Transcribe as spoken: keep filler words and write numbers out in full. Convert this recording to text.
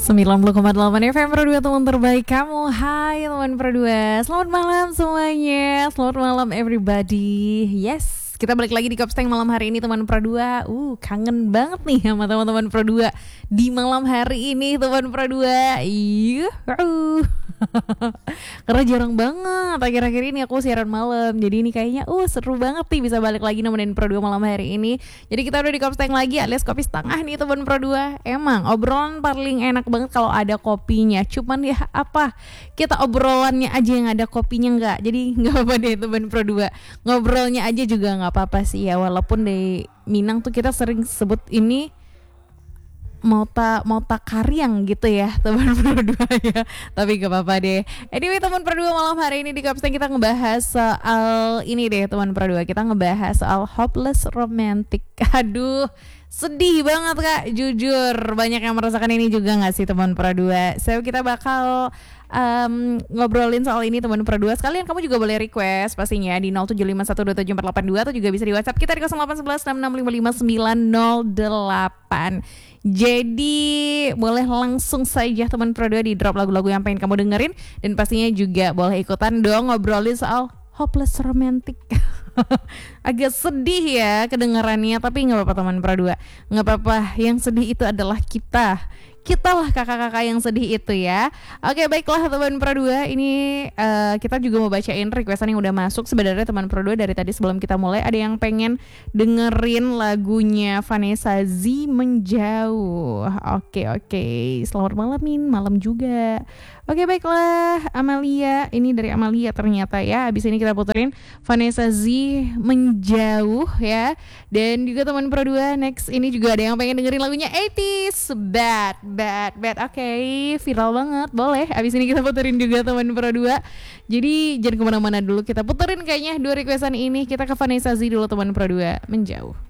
sembilan puluh koma delapan F M Pro dua, teman terbaik kamu. Hai teman Pro dua, selamat malam semuanya. Selamat malam everybody. Yes, kita balik lagi di Kopsteng malam hari ini teman Pro dua. Uh, kangen banget nih sama teman-teman Pro dua di malam hari ini teman Pro dua. Iya. Uh. Karena jarang banget akhir-akhir ini aku siaran malam. Jadi ini kayaknya uh seru banget nih bisa balik lagi nemenin Pro dua malam hari ini. Jadi kita udah di Kopsteng lagi alias kopi setengah nih teman Pro dua. Emang obrolan paling enak banget kalau ada kopinya. Cuman ya apa, kita obrolannya aja yang ada kopinya enggak. Jadi enggak apa-apa deh teman Pro dua. Ngobrolnya aja juga enggak apa-apa sih ya. Walaupun di Minang tuh kita sering sebut ini Mota Mota Karyang gitu ya teman Pro dua ya. Tapi gak apa-apa deh. Anyway teman Pro dua, malam hari ini di Kopsteng kita ngebahas soal ini deh teman Pro dua. Kita ngebahas soal hopeless romantic. Aduh, sedih banget Kak, jujur. Banyak yang merasakan ini juga gak sih teman Pro dua? So kita bakal Um, ngobrolin soal ini teman Pro dua. Sekalian kamu juga boleh request pastinya di nol tujuh lima satu dua tujuh empat delapan dua atau juga bisa di WhatsApp kita di nol delapan satu satu enam enam lima lima sembilan nol delapan. Jadi boleh langsung saja teman Pro dua di drop lagu-lagu yang pengen kamu dengerin, dan pastinya juga boleh ikutan dong ngobrolin soal hopeless romantic. Agak sedih ya kedengarannya, tapi nggak apa-apa teman Pro dua, nggak apa-apa. Yang sedih itu adalah kita. Kita lah kakak-kakak yang sedih itu ya. Oke, baiklah teman Pro dua. Ini uh, kita juga mau bacain requestan yang udah masuk. Sebenarnya teman Pro dua dari tadi sebelum kita mulai ada yang pengen dengerin lagunya Vanessa Z, Menjauh. Oke oke, selamat malam Min, malam juga. Oke baiklah, Amalia. Ini dari Amalia ternyata ya. Abis ini kita puterin Vanessa Z, Menjauh ya. Dan juga teman Pro dua, next ini juga ada yang pengen dengerin lagunya eighties, Bad Bad Bad. Oke, okay, viral banget. Boleh, abis ini kita puterin juga teman Pro dua. Jadi jangan kemana-mana dulu, kita puterin kayaknya dua requestan ini. Kita ke Vanessa Z dulu teman Pro dua, Menjauh.